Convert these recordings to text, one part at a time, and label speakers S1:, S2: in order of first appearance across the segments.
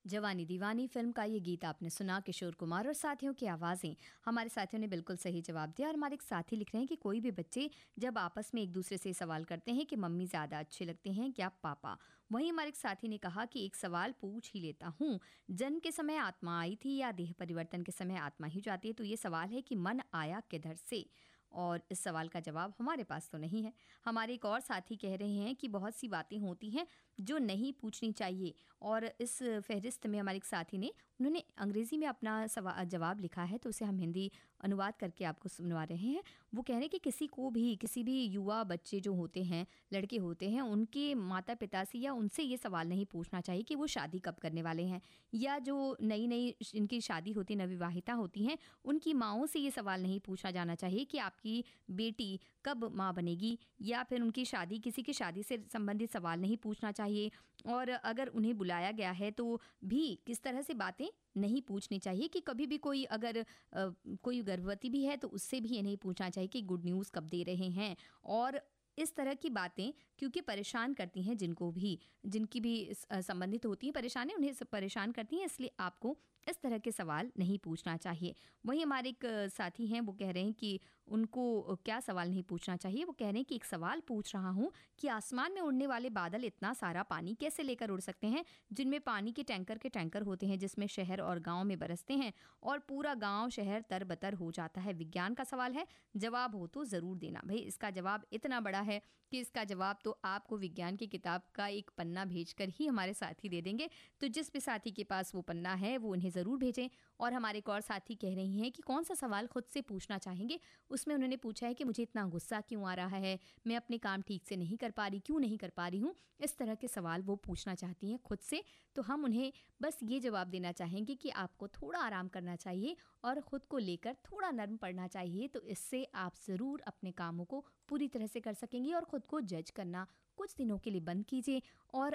S1: जवानी दीवानी फिल्म का ये गीत आपने सुना, किशोर कुमार और साथियों की आवाज़ें। हमारे साथियों ने बिल्कुल सही जवाब दिया और हमारे एक साथी लिख रहे हैं कि कोई भी बच्चे जब आपस में एक दूसरे से सवाल करते हैं कि मम्मी ज़्यादा अच्छे लगते हैं क्या पापा। वहीं हमारे एक साथी ने कहा कि एक सवाल पूछ ही लेता हूँ, जन्म के समय आत्मा आई थी या देह परिवर्तन के समय आत्मा ही जाती है? तो ये सवाल है कि मन आया किधर से, और इस सवाल का जवाब हमारे पास तो नहीं है। हमारे एक और साथी कह रहे हैं कि बहुत सी बातें होती हैं जो नहीं पूछनी चाहिए, और इस फहरिस्त में हमारे एक साथी ने उन्होंने अंग्रेज़ी में अपना जवाब लिखा है, तो उसे हम हिंदी अनुवाद करके आपको सुनवा रहे हैं। वो कह रहे हैं कि किसी भी युवा बच्चे जो होते हैं, लड़के होते हैं, उनके माता पिता से या उनसे ये सवाल नहीं पूछना चाहिए कि वो शादी कब करने वाले हैं, या जो नई इनकी शादी होती नवविवाहिता होती हैं, उनकी माँओं से ये सवाल नहीं पूछा जाना चाहिए कि आपकी बेटी कब माँ बनेगी, या फिर उनकी शादी, किसी की शादी से संबंधित सवाल नहीं पूछना चाहिए। और अगर उन्हें बुलाया गया है तो भी किस तरह से बातें नहीं पूछनी चाहिए कि कभी भी कोई अगर कोई गर्भवती भी है तो उससे भी ये नहीं पूछना चाहिए कि गुड न्यूज़ कब दे रहे हैं। और इस तरह की बातें क्योंकि परेशान करती हैं जिनकी भी संबंधित होती हैं परेशानी, उन्हें परेशान करती हैं, इसलिए आपको इस तरह के सवाल नहीं पूछना चाहिए। वहीं हमारे एक साथी हैं, वो कह रहे हैं कि उनको क्या सवाल नहीं पूछना चाहिए। वो कह रहे हैं कि एक सवाल पूछ रहा हूँ कि आसमान में उड़ने वाले बादल इतना सारा पानी कैसे लेकर उड़ सकते हैं, जिनमें पानी के टैंकर होते हैं, जिसमें शहर और गाँव में बरसते हैं और पूरा गाँव शहर तरबतर हो जाता है। विज्ञान का सवाल है, जवाब हो तो ज़रूर देना। भाई इसका जवाब इतना बड़ा है कि इसका जवाब तो आपको विज्ञान की किताब का एक पन्ना भेजकर ही हमारे साथी दे देंगे। तो जिस भी साथी के पास वो पन्ना है वो उन्हें ज़रूर भेजें। और हमारे एक और साथी कह रही हैं कि कौन सा सवाल खुद से पूछना चाहेंगे। उसमें उन्होंने पूछा है कि मुझे इतना गुस्सा क्यों आ रहा है, मैं अपने काम ठीक से नहीं कर पा रही हूँ। इस तरह के सवाल वो पूछना चाहती हैं खुद से। तो हम उन्हें बस ये जवाब देना चाहेंगे कि आपको थोड़ा आराम करना चाहिए और ख़ुद को लेकर थोड़ा नर्म पड़ना चाहिए। तो इससे आप ज़रूर अपने कामों को पूरी तरह से कर सकेंगी और ख़ुद को जज करना कुछ दिनों के लिए बंद कीजिए और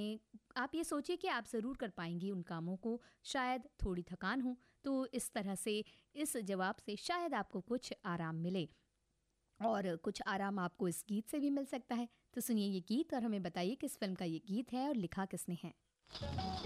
S1: आप ये सोचिए कि आप ज़रूर कर पाएंगी उन कामों को। शायद थोड़ी थकान हो, तो इस तरह से इस जवाब से शायद आपको कुछ आराम मिले, और कुछ आराम आपको इस गीत से भी मिल सकता है। तो सुनिए ये गीत और हमें बताइए किस फिल्म का ये गीत है और लिखा किसने है।